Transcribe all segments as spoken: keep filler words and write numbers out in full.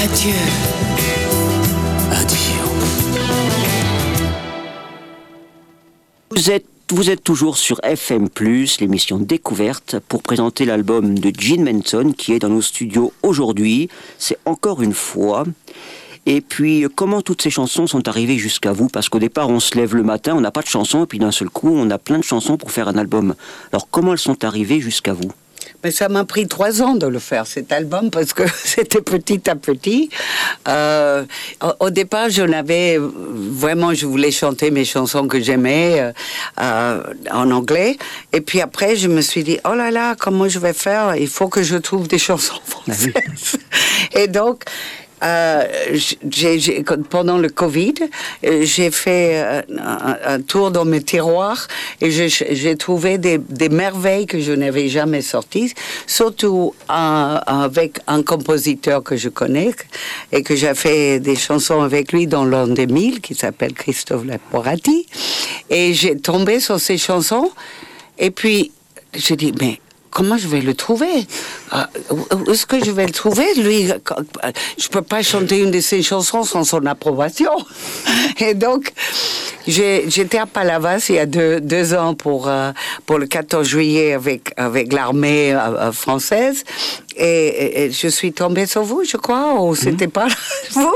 Adieu. Adieu. Vous êtes, vous êtes toujours sur F M plus, l'émission Découverte, pour présenter l'album de Gene Manson qui est dans nos studios aujourd'hui. C'est encore une fois. Et puis, comment toutes ces chansons sont arrivées jusqu'à vous? Parce qu'au départ, on se lève le matin, on n'a pas de chansons, et puis d'un seul coup, on a plein de chansons pour faire un album. Alors, comment elles sont arrivées jusqu'à vous? Mais ça m'a pris trois ans de le faire, cet album, parce que c'était petit à petit. Euh, au, au départ, je n'avais vraiment, je voulais chanter mes chansons que j'aimais euh, euh, en anglais. Et puis après, je me suis dit, oh là là, comment je vais faire? Il faut que je trouve des chansons françaises. Et donc, Euh, j'ai, j'ai, pendant le Covid, j'ai fait un, un tour dans mes tiroirs et j'ai, j'ai trouvé des, des merveilles que je n'avais jamais sorties, surtout un, avec un compositeur que je connais et que j'ai fait des chansons avec lui dans l'an deux mille, qui s'appelle Christophe Leporati. Et j'ai tombé sur ces chansons et puis j'ai dit, mais comment je vais le trouver? Où est-ce que je vais le trouver? Lui, je peux pas chanter une de ses chansons sans son approbation. Et donc, j'ai, j'étais à Palavas il y a deux, deux ans pour, euh, pour le quatorze juillet avec, avec l'armée euh, française. Et, et, et je suis tombée sur vous, je crois, ou c'était mmh. pas vous?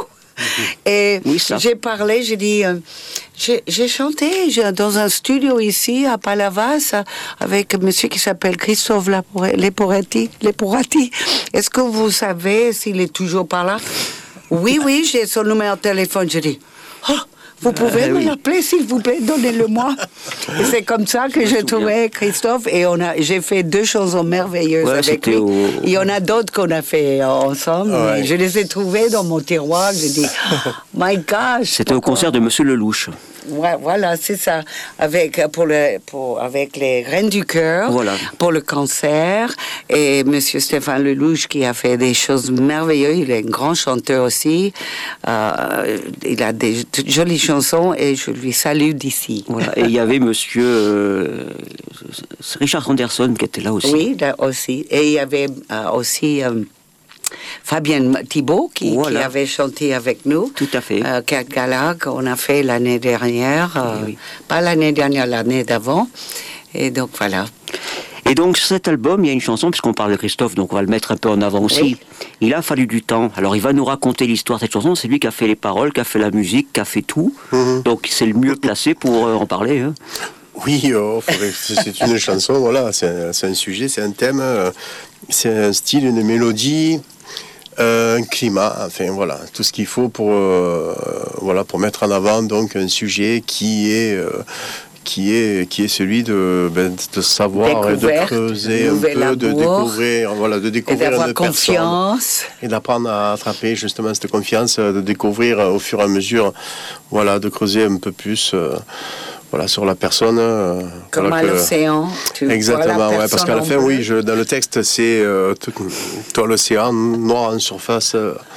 Et oui, j'ai parlé, j'ai dit, euh, j'ai, j'ai chanté j'ai, dans un studio ici à Palavas avec un monsieur qui s'appelle Christophe Leporati. Leporati. Est-ce que vous savez s'il est toujours par là? Oui, oui, j'ai son numéro de téléphone. J'ai dit, oh, vous pouvez euh, me oui. l'appeler, s'il vous plaît, donnez-le-moi. Et c'est comme ça que j'ai trouvé Christophe et on a, j'ai fait deux chansons merveilleuses ouais, avec lui. Au... Il y en a d'autres qu'on a fait ensemble. Ouais. Je les ai trouvées dans mon tiroir. J'ai dit, oh, my gosh. C'était pourquoi... au concert de Monsieur Lelouch. Ouais, voilà, c'est ça. Avec, pour le, pour, avec les Reines du Cœur, voilà. Pour le cancer. Et Monsieur Stéphane Lelouch qui a fait des choses merveilleuses. Il est un grand chanteur aussi. Euh, il a des jolies chansons et je lui salue d'ici. Voilà. Et il y avait Monsieur euh, Richard Anderson qui était là aussi. Oui, là aussi. Et il y avait euh, aussi... Euh, Fabienne Thibault qui, voilà. qui avait chanté avec nous. Tout à fait. Euh, gala qu'on a fait l'année dernière, euh, oui, oui. Pas l'année dernière, l'année d'avant. Et donc voilà. Et donc sur cet album, il y a une chanson, puisqu'on parle de Christophe, donc on va le mettre un peu en avant aussi. Oui. Il a fallu du temps. Alors il va nous raconter l'histoire de cette chanson. C'est lui qui a fait les paroles, qui a fait la musique, qui a fait tout. Mm-hmm. Donc c'est le mieux placé pour euh, en parler. Hein. Oui, oh, c'est une chanson, voilà, c'est un, c'est un sujet, c'est un thème, euh, c'est un style, une mélodie, euh, un climat, enfin voilà, tout ce qu'il faut pour, euh, voilà, pour mettre en avant donc un sujet qui est, euh, qui est, qui est celui de, ben, de savoir et de creuser un peu, amour, de découvrir, voilà, de découvrir et d'avoir une confiance personne, et d'apprendre à attraper justement cette confiance, de découvrir au fur et à mesure, voilà, de creuser un peu plus. Euh, Voilà, sur la personne. Euh, Comme voilà à que... l'océan. Tu Exactement, vois la ouais, parce qu'à la fin, bleu. oui, je, dans le texte, c'est euh, tout, toi l'océan, noir en surface,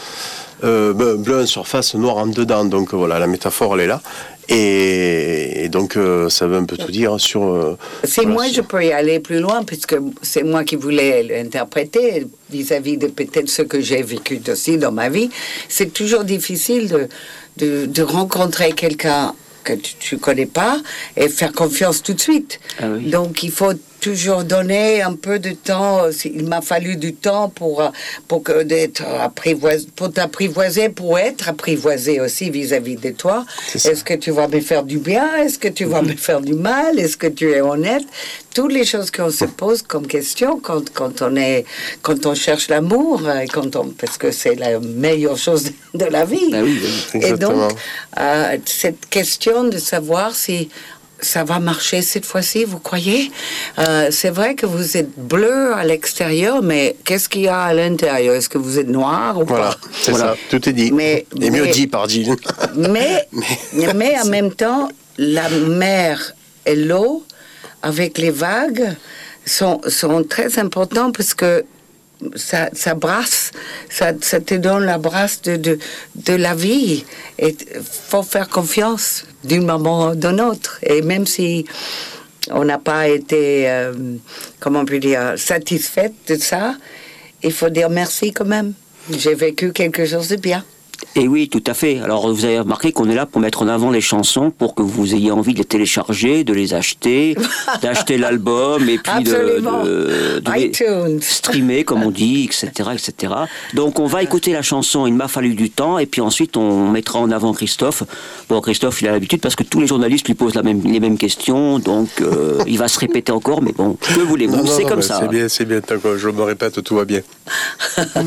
euh, bleu en surface, noir en dedans. Donc voilà, la métaphore, elle est là. Et, et donc, euh, ça veut un peu tout dire sur... Euh, c'est voilà, moi, sur... je peux y aller plus loin, puisque c'est moi qui voulais l'interpréter vis-à-vis de peut-être ce que j'ai vécu aussi dans ma vie. C'est toujours difficile de, de, de rencontrer quelqu'un que tu ne connais pas et faire confiance tout de suite. Ah oui. Donc il faut toujours donner un peu de temps. Il m'a fallu du temps pour, pour, que d'être apprivoisé, pour t'apprivoiser, pour être apprivoisé aussi vis-à-vis de toi. Est-ce que tu vas me faire du bien? Est-ce que tu vas me faire du mal? Est-ce que tu es honnête? Toutes les choses qu'on se pose comme question quand, quand, on, est, quand on cherche l'amour, quand on, parce que c'est la meilleure chose de la vie. Ah oui, oui. Et donc, euh, cette question de savoir si ça va marcher cette fois-ci, vous croyez? euh, C'est vrai que vous êtes bleu à l'extérieur, mais qu'est-ce qu'il y a à l'intérieur? Est-ce que vous êtes noir ou voilà, pas? C'est voilà, ça, tout est dit. Mais, Et mieux mais, dit par Gilles. Mais, mais, mais en même temps, la mer et l'eau, avec les vagues, sont, sont très importants parce que ça, ça brasse, ça, ça te donne la brasse de, de, de la vie. Et il faut faire confiance d'un moment à d'un autre. Et même si on n'a pas été, euh, comment on peut dire, satisfaite de ça, il faut dire merci quand même. j'ai vécu quelque chose de bien. Et oui, tout à fait. Alors, vous avez remarqué qu'on est là pour mettre en avant les chansons, pour que vous ayez envie de les télécharger, de les acheter, d'acheter l'album, et puis de, de, de les iTunes. streamer, comme on dit, et cetera, et cetera. Donc, on va écouter la chanson « Il m'a fallu du temps », et puis ensuite, on mettra en avant Christophe. Bon, Christophe, il a l'habitude, parce que tous les journalistes lui posent la même, les mêmes questions, donc euh, il va se répéter encore, mais bon, que voulez-vous, c'est comme ça. C'est bien, c'est bien, tant que je me répète, tout va bien.